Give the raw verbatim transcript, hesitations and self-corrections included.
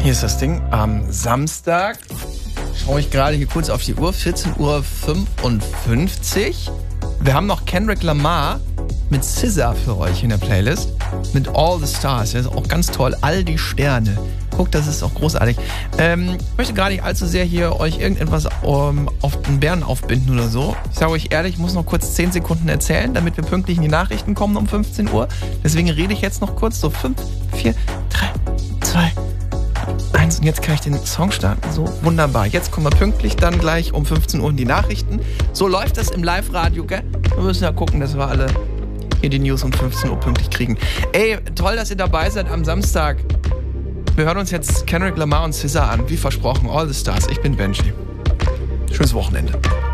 Hier ist das Ding. Am Samstag schaue ich gerade hier kurz auf die Uhr. vierzehn Uhr fünfundfünfzig. Wir haben noch Kendrick Lamar mit S Z A für euch in der Playlist. Mit All the Stars. Das ist auch ganz toll. All die Sterne. Guckt, das ist auch großartig. Ähm, ich möchte gar nicht allzu sehr hier euch irgendetwas um, auf den Bären aufbinden oder so. Ich sage euch ehrlich, ich muss noch kurz zehn Sekunden erzählen, damit wir pünktlich in die Nachrichten kommen um fünfzehn Uhr. Deswegen rede ich jetzt noch kurz. So fünf, vier, drei, zwei, eins. Und jetzt kann ich den Song starten. So, wunderbar. Jetzt kommen wir pünktlich dann gleich um fünfzehn Uhr in die Nachrichten. So läuft das im Live-Radio, gell? Wir müssen ja gucken, dass wir alle hier die News um fünfzehn Uhr pünktlich kriegen. Ey, toll, dass ihr dabei seid am Samstag. Wir hören uns jetzt Kendrick Lamar und S Z A an, wie versprochen, All the Stars. Ich bin Benji. Schönes Wochenende.